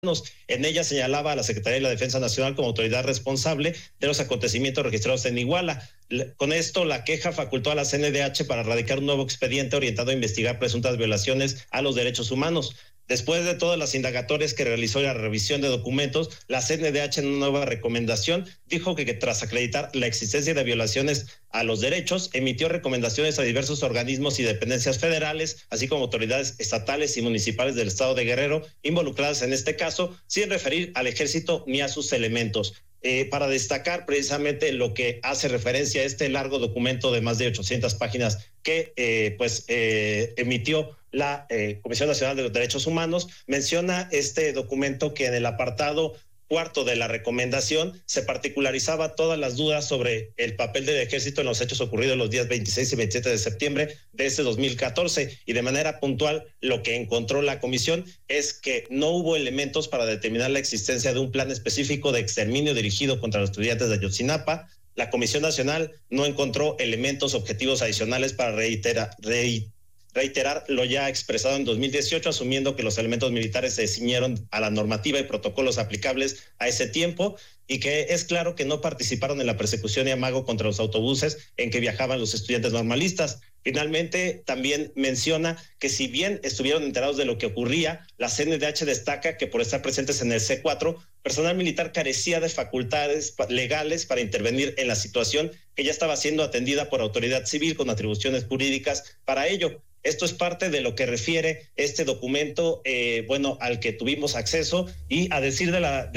En ella señalaba a la Secretaría de la Defensa Nacional como autoridad responsable de los acontecimientos registrados en Iguala. Con esto, la queja facultó a la CNDH para radicar un nuevo expediente orientado a investigar presuntas violaciones a los derechos humanos. Después de todas las indagatorias que realizó la revisión de documentos, la CNDH en una nueva recomendación dijo que tras acreditar la existencia de violaciones a los derechos, emitió recomendaciones a diversos organismos y dependencias federales, así como autoridades estatales y municipales del estado de Guerrero, involucradas en este caso, sin referir al ejército ni a sus elementos. Para destacar precisamente lo que hace referencia a este largo documento de más de 800 páginas que emitió la Comisión Nacional de los Derechos Humanos, menciona este documento que en el apartado cuarto de la recomendación se particularizaba todas las dudas sobre el papel del ejército en los hechos ocurridos los días 26 y 27 de septiembre de este 2014, y de manera puntual lo que encontró la comisión es que no hubo elementos para determinar la existencia de un plan específico de exterminio dirigido contra los estudiantes de Ayotzinapa. La Comisión Nacional no encontró elementos objetivos adicionales para reiterar lo ya expresado en 2018, asumiendo que los elementos militares se ciñeron a la normativa y protocolos aplicables a ese tiempo, y que es claro que no participaron en la persecución y amago contra los autobuses en que viajaban los estudiantes normalistas. Finalmente, también menciona que si bien estuvieron enterados de lo que ocurría, la CNDH destaca que por estar presentes en el C4, personal militar carecía de facultades legales para intervenir en la situación que ya estaba siendo atendida por autoridad civil con atribuciones jurídicas para ello. Esto es parte de lo que refiere este documento, al que tuvimos acceso, y a decir de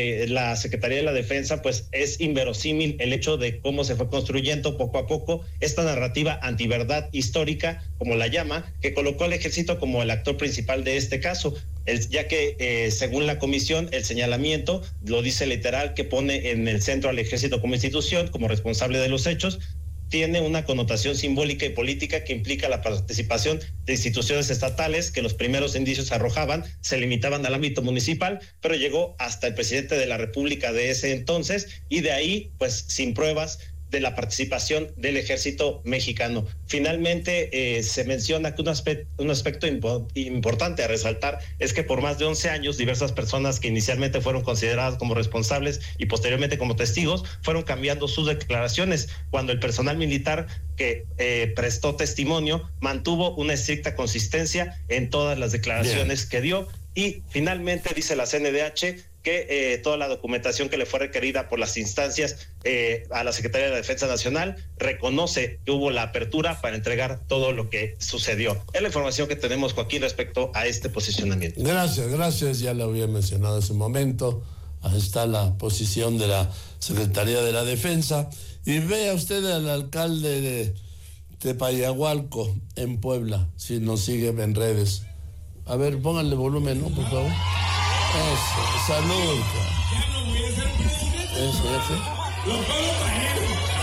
la Secretaría de la Defensa, pues es inverosímil el hecho de cómo se fue construyendo poco a poco esta narrativa antiverdad histórica, como la llama, que colocó al ejército como el actor principal de este caso, ya que según la comisión, el señalamiento lo dice literal, que pone en el centro al ejército como institución, como responsable de los hechos, tiene una connotación simbólica y política que implica la participación de instituciones estatales que los primeros indicios arrojaban, se limitaban al ámbito municipal, pero llegó hasta el presidente de la República de ese entonces, y de ahí, pues sin pruebas de la participación del ejército mexicano. Finalmente, se menciona que un aspecto importante a resaltar es que por más de 11 años, diversas personas que inicialmente fueron consideradas como responsables y posteriormente como testigos, fueron cambiando sus declaraciones, cuando el personal militar que prestó testimonio mantuvo una estricta consistencia en todas las declaraciones que dio. Y finalmente dice la CNDH que toda la documentación que le fue requerida por las instancias a la Secretaría de la Defensa Nacional reconoce que hubo la apertura para entregar todo lo que sucedió. Es la información que tenemos, Joaquín, respecto a este posicionamiento. Gracias, ya lo había mencionado hace un momento. Ahí está la posición de la Secretaría de la Defensa. Y vea usted al alcalde de Tepayahualco, en Puebla, si nos sigue en redes. A ver, pónganle volumen, ¿no? Por favor. Eso, salud. Ya no voy a ser presidente. Eso, ya sé. Los puedo traer.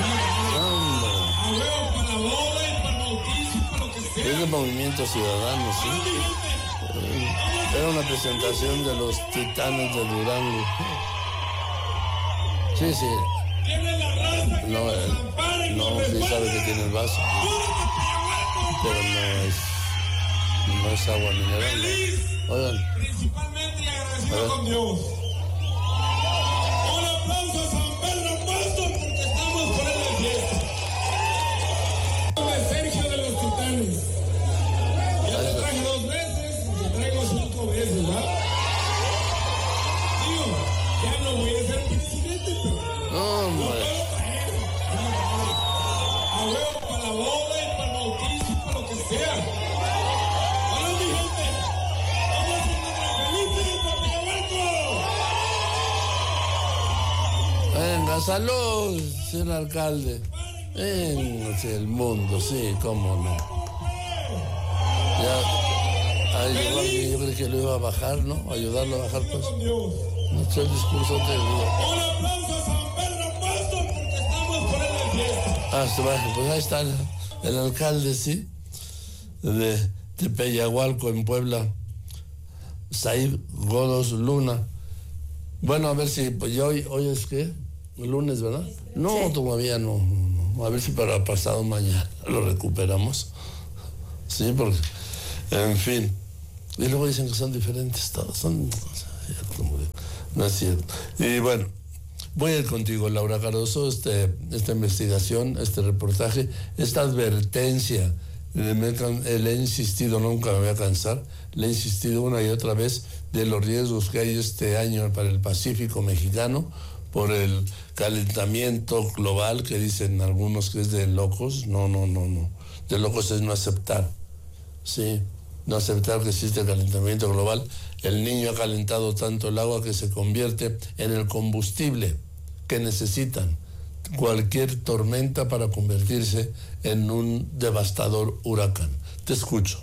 A huevo para la boda y para el bautizo y para lo que sea. Es de Movimiento Ciudadano, sí. Era una presentación de los Titanes de Durango. Sí. Tiene la raza que nos ampare y nos sí sabe que tiene el vaso. Pero no es agua mineral. Feliz. Oigan. Principalmente y agradecido con Dios. Un aplauso a San Pedro Apóstol porque estamos por él de fiesta. De Sergio de los Titanes. Ya te traje 2 veces, te traigo 5 veces, ¿verdad? Digo, ya no voy a ser presidente, pero No, lo puedo traer. A huevo para la boda y para el bautizo y para lo que sea. Venga, salud, señor alcalde. Venga, el mundo, sí, cómo no. Ya, ayudar, yo creí que lo iba a bajar, ¿no? Ayudarlo a bajar, pues. No sé el discurso te digo. Un aplauso a San Pedro Apóstol porque estamos por él de fiesta. Pues ahí está el alcalde, sí, de Tepeyahualco, en Puebla, Said Godos Luna. Bueno, a ver si, pues hoy es ¿qué? El lunes, ¿verdad? No, sí. Todavía no. A ver si para pasado mañana lo recuperamos. Sí, porque, en fin. Y luego dicen que son diferentes todos. No es cierto. Y bueno, voy a ir contigo, Laura Cardoso, esta investigación, este reportaje, esta advertencia. Le he insistido, nunca me voy a cansar, le he insistido una y otra vez de los riesgos que hay este año para el Pacífico mexicano por el calentamiento global, que dicen algunos que es de locos. No. De locos es no aceptar. Sí, no aceptar que existe calentamiento global. El Niño ha calentado tanto el agua que se convierte en el combustible que necesitan cualquier tormenta para convertirse en un devastador huracán. Te escucho.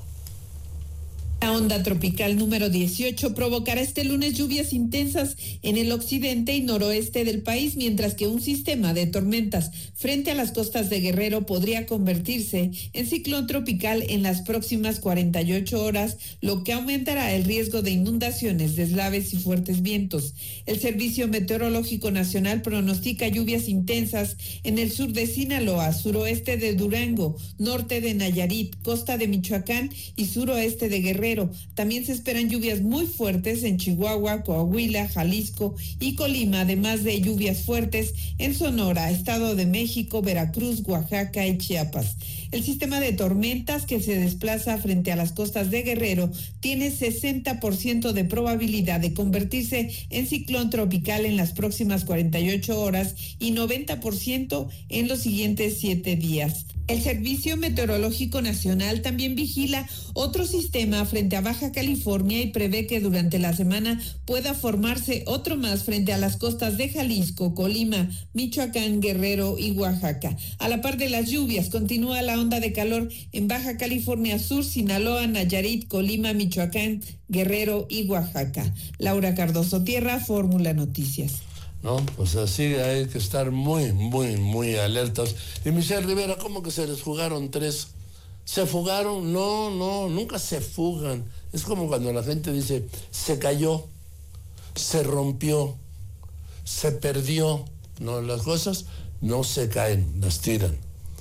La onda tropical número 18 provocará este lunes lluvias intensas en el occidente y noroeste del país, mientras que un sistema de tormentas frente a las costas de Guerrero podría convertirse en ciclón tropical en las próximas 48 horas, lo que aumentará el riesgo de inundaciones, deslaves y fuertes vientos. El Servicio Meteorológico Nacional pronostica lluvias intensas en el sur de Sinaloa, suroeste de Durango, norte de Nayarit, costa de Michoacán y suroeste de Guerrero. También se esperan lluvias muy fuertes en Chihuahua, Coahuila, Jalisco y Colima, además de lluvias fuertes en Sonora, Estado de México, Veracruz, Oaxaca y Chiapas. El sistema de tormentas que se desplaza frente a las costas de Guerrero tiene 60% de probabilidad de convertirse en ciclón tropical en las próximas 48 horas y 90% en los siguientes 7 días. El Servicio Meteorológico Nacional también vigila otro sistema frente a Baja California y prevé que durante la semana pueda formarse otro más frente a las costas de Jalisco, Colima, Michoacán, Guerrero y Oaxaca. A la par de las lluvias, continúa la onda de calor en Baja California Sur, Sinaloa, Nayarit, Colima, Michoacán, Guerrero y Oaxaca. Laura Cardoso Tierra, Fórmula Noticias. No, pues así hay que estar muy alertas. Y Michelle Rivera, ¿cómo que se les fugaron 3? ¿Se fugaron? No, nunca se fugan. Es como cuando la gente dice, se cayó, se rompió, se perdió. No, las cosas no se caen, las tiran.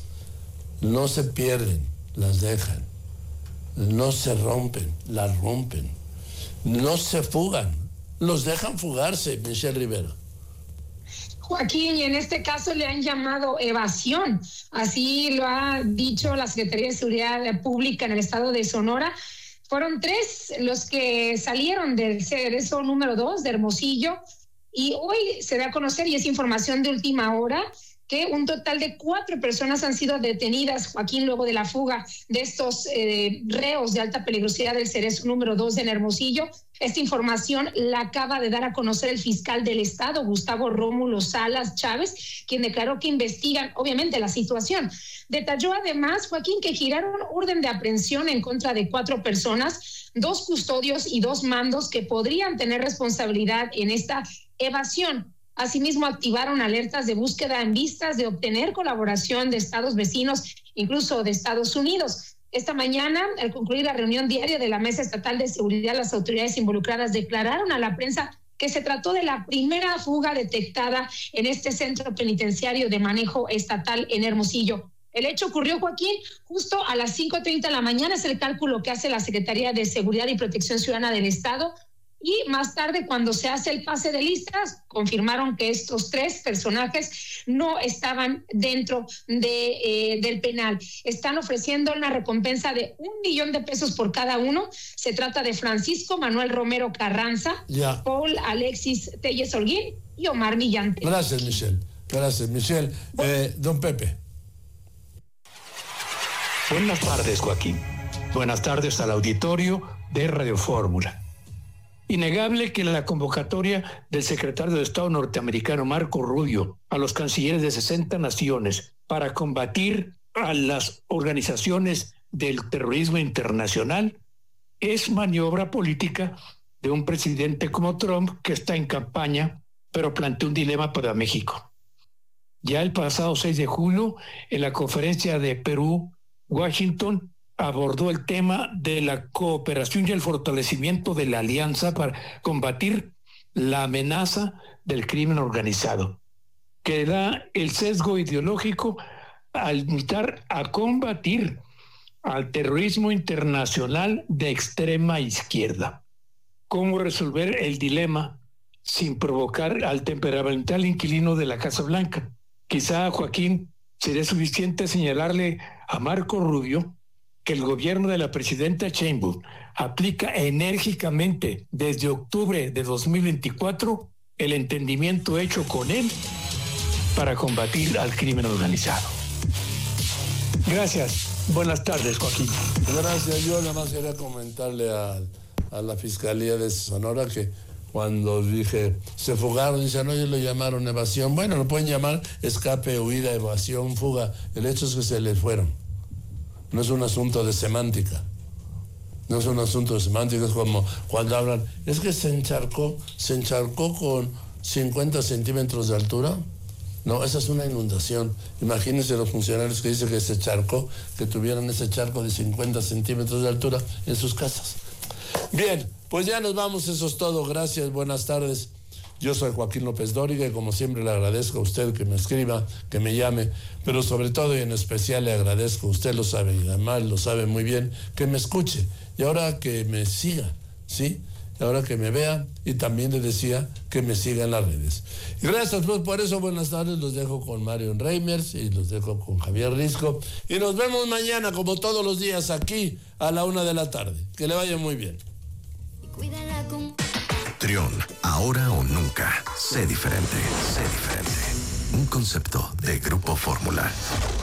No se pierden, las dejan. No se rompen, las rompen. No se fugan, los dejan fugarse, Michelle Rivera. Joaquín, y en este caso le han llamado evasión. Así lo ha dicho la Secretaría de Seguridad Pública en el estado de Sonora. Fueron 3 los que salieron del cerezo número 2 de Hermosillo, y hoy se da a conocer, y es información de última hora, que un total de 4 personas han sido detenidas, Joaquín, luego de la fuga de estos reos de alta peligrosidad del cerezo número 2 en Hermosillo. Esta información la acaba de dar a conocer el fiscal del estado, Gustavo Rómulo Salas Chávez, quien declaró que investigan, obviamente, la situación. Detalló además, Joaquín, que giraron orden de aprehensión en contra de 4 personas, 2 custodios y 2 mandos que podrían tener responsabilidad en esta evasión. Asimismo, activaron alertas de búsqueda en vistas de obtener colaboración de estados vecinos, incluso de Estados Unidos. Esta mañana, al concluir la reunión diaria de la Mesa Estatal de Seguridad, las autoridades involucradas declararon a la prensa que se trató de la primera fuga detectada en este centro penitenciario de manejo estatal en Hermosillo. El hecho ocurrió, Joaquín, justo a las 5:30 de la mañana, es el cálculo que hace la Secretaría de Seguridad y Protección Ciudadana del Estado. Y más tarde, cuando se hace el pase de listas, confirmaron que estos 3 personajes no estaban dentro del penal. Están ofreciendo una recompensa de $1 millón por cada uno. Se trata de Francisco Manuel Romero Carranza, Paul Alexis Telles Holguín y Omar Millante. Gracias, Michelle. Don Pepe. Buenas tardes, Joaquín. Buenas tardes al auditorio de Radio Fórmula. Innegable que la convocatoria del secretario de Estado norteamericano Marco Rubio a los cancilleres de 60 naciones para combatir a las organizaciones del terrorismo internacional es maniobra política de un presidente como Trump, que está en campaña, pero plantea un dilema para México. Ya el pasado 6 de julio, en la conferencia de Perú, Washington abordó el tema de la cooperación y el fortalecimiento de la alianza para combatir la amenaza del crimen organizado, que da el sesgo ideológico al invitar a combatir al terrorismo internacional de extrema izquierda. cómo resolver el dilema sin provocar al temperamental inquilino de la Casa Blanca. Quizá, Joaquín, sería suficiente señalarle a Marco Rubio que el gobierno de la presidenta Sheinbaum aplica enérgicamente desde octubre de 2024 el entendimiento hecho con él para combatir al crimen organizado. Gracias. Buenas tardes, Joaquín. Gracias. Yo nada más quería comentarle a la Fiscalía de Sonora que cuando dije, se fugaron, dicen, no, ellos lo llamaron evasión. Bueno, lo pueden llamar escape, huida, evasión, fuga. El hecho es que se les fueron. No es un asunto de semántica. No es un asunto de semántica, es como cuando hablan, es que se encharcó con 50 centímetros de altura. No, esa es una inundación. Imagínense los funcionarios que dicen que se charcó, que tuvieran ese charco de 50 centímetros de altura en sus casas. Bien, pues ya nos vamos, eso es todo. Gracias, buenas tardes. Yo soy Joaquín López Dóriga y como siempre le agradezco a usted que me escriba, que me llame, pero sobre todo y en especial le agradezco, usted lo sabe y además lo sabe muy bien, que me escuche y ahora que me siga, ¿sí? Y ahora que me vea y también le decía que me siga en las redes. Y gracias pues por eso, buenas tardes, los dejo con Mario Reimers y los dejo con Javier Risco y nos vemos mañana como todos los días aquí a la 1 de la tarde. Que le vaya muy bien. Trión, ahora o nunca. Sé diferente, sé diferente. Un concepto de Grupo Fórmula.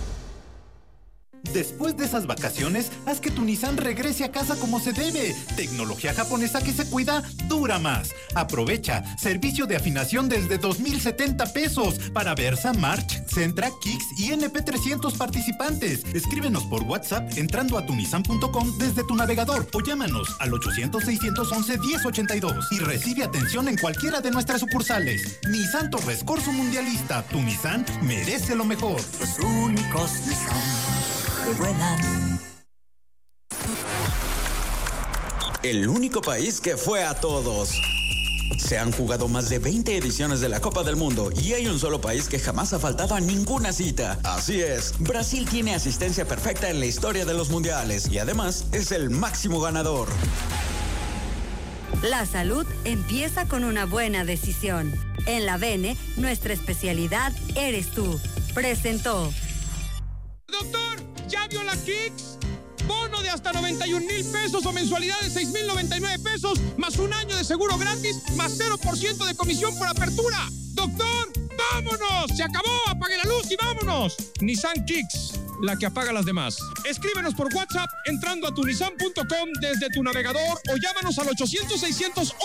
Después de esas vacaciones, haz que tu Nissan regrese a casa como se debe. Tecnología japonesa que se cuida, dura más. Aprovecha servicio de afinación desde 2,070 pesos para Versa, March, Sentra, Kicks y NP300 participantes. Escríbenos por WhatsApp entrando a tunissan.com desde tu navegador o llámanos al 800-611-1082 y recibe atención en cualquiera de nuestras sucursales. Nissan Torres Corso Mundialista, tu Nissan merece lo mejor. Los únicos Nissan. El único país que fue a todos. Se han jugado más de 20 ediciones de la Copa del Mundo y hay un solo país que jamás ha faltado a ninguna cita. Así es, Brasil tiene asistencia perfecta en la historia de los mundiales y además es el máximo ganador. La salud empieza con una buena decisión. En la Bene, nuestra especialidad eres tú. Presentó. Doctor, ¿ya vio la Kicks? Bono de hasta 91,000 pesos o mensualidad de 6,099 pesos, más un año de seguro gratis, más 0% de comisión por apertura. Doctor, ¡vámonos! ¡Se acabó! ¡Apague la luz y vámonos! Nissan Kicks, la que apaga las demás. Escríbenos por WhatsApp entrando a tunissan.com desde tu navegador o llámanos al 800-600